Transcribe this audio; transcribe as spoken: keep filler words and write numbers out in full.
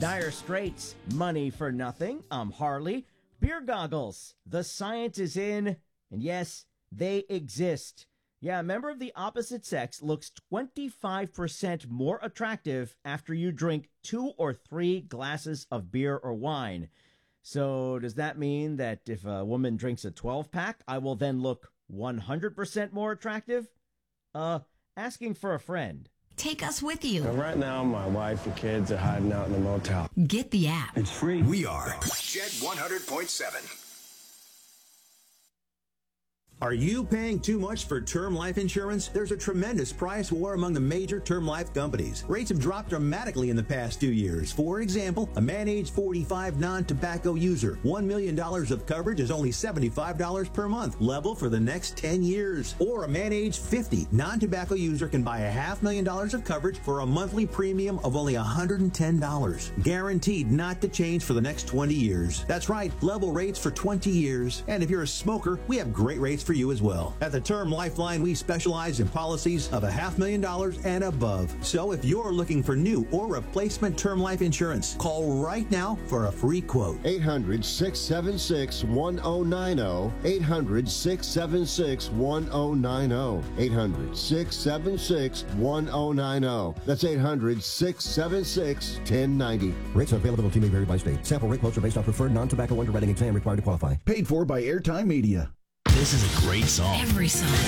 Dire Straits, Money for Nothing. I'm Harley. Beer goggles. The science is in, and yes, they exist. Yeah, a member of the opposite sex looks twenty-five percent more attractive after you drink two or three glasses of beer or wine. So does that mean that if a woman drinks a twelve-pack, I will then look one hundred percent more attractive? Uh, asking for a friend. Take us with you. Now, right now, my wife and kids are hiding out in the motel. Get the app. It's free. We are Jet one hundred point seven. Are you paying too much for term life insurance? There's a tremendous price war among the major term life companies. Rates have dropped dramatically in the past two years. For example, a man age forty-five non-tobacco user, one million dollars of coverage is only seventy-five dollars per month, level for the next ten years. Or a man age fifty non-tobacco user can buy a half million dollars of coverage for a monthly premium of only one hundred ten dollars. Guaranteed not to change for the next twenty years. That's right, level rates for twenty years. And if you're a smoker, we have great rates for you as well. At the Term Lifeline, we specialize in policies of a half million dollars and above. So if you're looking for new or replacement term life insurance, call right now for a free quote. eight hundred, six seven six, one oh nine oh. eight hundred, six seven six, one oh nine oh. eight hundred, six seven six, one oh nine oh. That's eight hundred, six seven six, one oh nine oh. Rates and availability may vary by state. Sample rate quotes are based on preferred non-tobacco underwriting exam required to qualify. Paid for by Airtime Media. This is a great song. Every song.